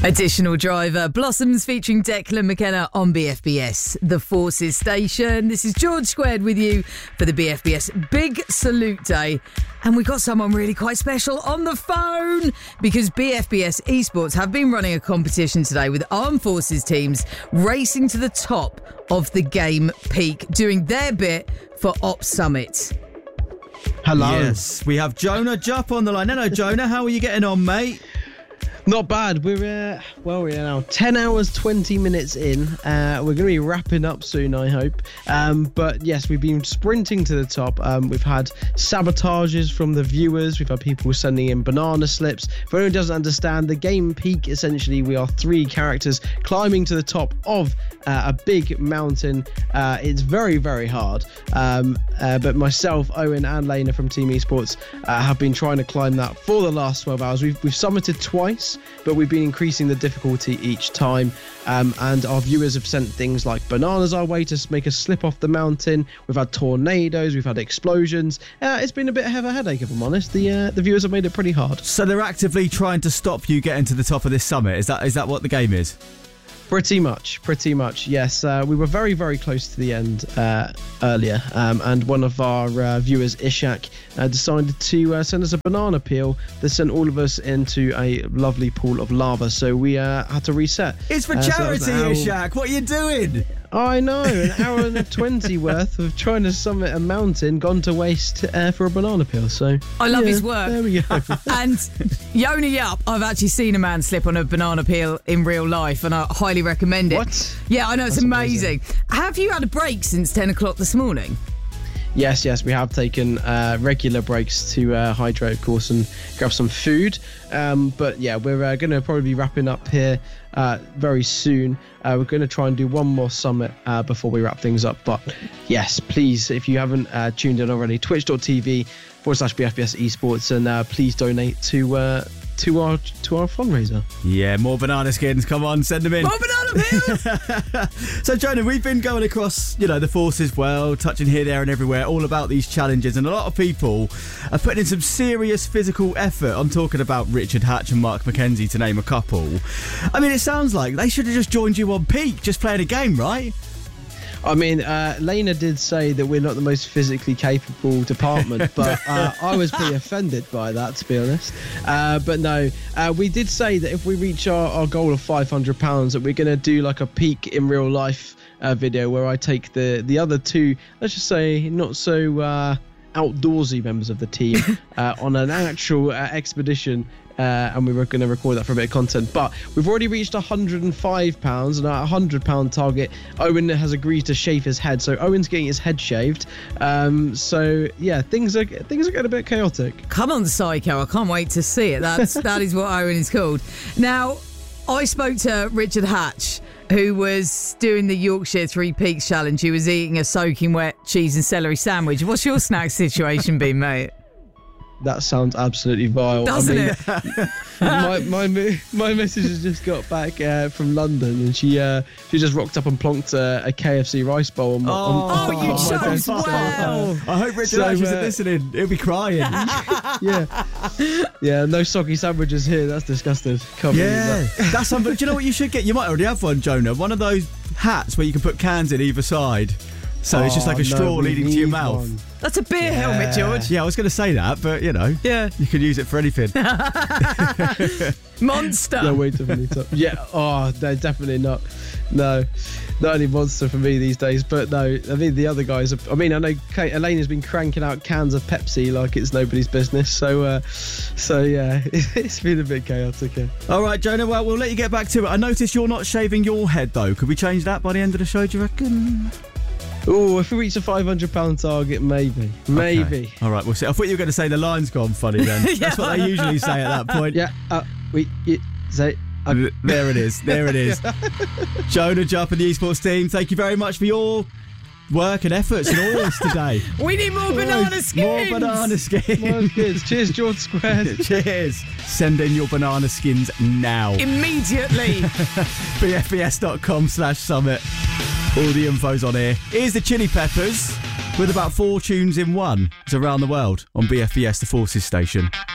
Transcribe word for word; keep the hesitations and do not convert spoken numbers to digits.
Additional driver, Blossoms featuring Declan McKenna on B F B S, the Forces Station. This is George Squared with you for the B F B S Big Salute Day. And we got someone really quite special on the phone because B F B S Esports have been running a competition today with armed forces teams racing to the top of the game peak, doing their bit for Ops Summit. Hello. Yes, we have Jonah Jupp on the line. Hello, Jonah. How are you getting on, mate? Not bad. We're, uh, well, we're now ten hours, twenty minutes in. Uh, we're going to be wrapping up soon, I hope. Um, but yes, we've been sprinting to the top. Um, we've had sabotages from the viewers. We've had people sending in banana slips. For anyone who doesn't understand, the game peak, essentially, we are three characters climbing to the top of uh, a big mountain. Uh, it's very, very hard. Um, uh, but myself, Owen and Lena from Team Esports uh, have been trying to climb that for the last twelve hours. We've, we've summited twice, but we've been increasing the difficulty each time, um, and our viewers have sent things like bananas our way to make us slip off the mountain. We've had tornadoes, we've had explosions. Uh, it's been a bit of a headache, if I'm honest. The uh, the viewers have made it pretty hard. So they're actively trying to stop you getting to the top of this summit. Is that is that what the game is? Pretty much, pretty much, yes. Uh, we were very, very close to the end uh, earlier, um, and one of our uh, viewers, Ishak, uh, decided to uh, send us a banana peel that sent all of us into a lovely pool of lava, so we uh, had to reset. It's for uh, charity, so Ishak. What are you doing? I know, an hour and twenty worth of trying to summit a mountain gone to waste uh, for a banana peel. So I love yeah, his work. There we go. And Yona Yup, I've actually seen a man slip on a banana peel in real life, and I highly recommend it. What? Yeah, I know, it's That's amazing. amazing. Have you had a break since ten o'clock this morning? Yes, yes, we have taken uh, regular breaks to uh, hydrate, of course, and grab some food. Um, but yeah, we're uh, going to probably be wrapping up here uh, very soon. Uh, we're going to try and do one more summit uh, before we wrap things up. But yes, please, if you haven't uh, tuned in already, twitch.tv forward slash BFBS Esports, and uh, please donate to uh, to our to our fundraiser. Yeah, more banana skins. Come on, send them in. More banana peels! So, Jonah, we've been going across, you know, the forces world, touching here, there and everywhere, all about these challenges, and a lot of people are putting in some serious physical effort. I'm talking about Richard Hatch and Mark McKenzie, to name a couple. I mean, it sounds like they should have just joined you on peak, just playing a game, right? I mean, uh, Lena did say that we're not the most physically capable department, but uh, I was pretty offended by that, to be honest. Uh, but no, uh, we did say that if we reach our, our goal of five hundred pounds, that we're going to do like a peak in real life uh, video where I take the, the other two, let's just say, not so uh, outdoorsy members of the team uh, on an actual uh, expedition. Uh, and we were going to record that for a bit of content, but we've already reached one hundred and five pounds, and our one hundred pound target, Owen has agreed to shave his head, so Owen's getting his head shaved. Um, so yeah, things are things are getting a bit chaotic. Come on, Psycho, I can't wait to see it. That's that is what Owen is called. Now, I spoke to Richard Hatch, who was doing the Yorkshire Three Peaks Challenge. He was eating a soaking wet cheese and celery sandwich. What's your snack situation been, mate? That sounds absolutely vile. Doesn't I mean, it? my my my message has just got back uh, from London, and she uh, she just rocked up and plonked a, a K F C rice bowl on my. Oh, on, oh, on you my chose desk. well. I hope Richard So, Hatch isn't uh, listening. He'll be crying. Yeah, yeah. No soggy sandwiches here. That's disgusting. Can't believe Yeah, that. that's something. Do you know what you should get? You might already have one, Jonah. One of those hats where you can put cans in either side. So it's just like a Oh, straw no, we leading to your need mouth. one. That's a beer helmet, George. Yeah, I was going to say that, but you know, Yeah. you can use it for anything. Monster. No, wait a minute. Yeah. Oh, no, definitely not. No, not only Monster for me these days, but no, I mean the other guys. Are, I mean, I know Kate, Elena's been cranking out cans of Pepsi like it's nobody's business. So, uh, so yeah, it's been a bit chaotic. Yeah. All right, Jonah. Well, we'll let you get back to it. I noticed you're not shaving your head though. Could we change that by the end of the show? Do you reckon? Oh, if we reach a five hundred pound target, maybe, maybe. Okay. All right, we'll see. I thought you were going to say the line's gone funny then. Yeah. That's what they usually say at that point. Yeah. Uh, we it, say. Uh, There it is. There it is. Jonah Jupp and the esports team, thank you very much for your work and efforts and all this today. We need more banana skins. More banana skins. More kids. Cheers, George Squared. Cheers. Send in your banana skins now. Immediately. bfbs.com slash summit. All the info's on here. Here's the Chili Peppers with about four tunes in one. It's Around the World on B F B S, the Forces Station.